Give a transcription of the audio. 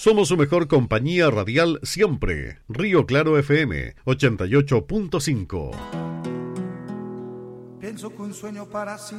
Somos su mejor compañía radial siempre. Río Claro FM 88.5. Pienso que un sueño para sí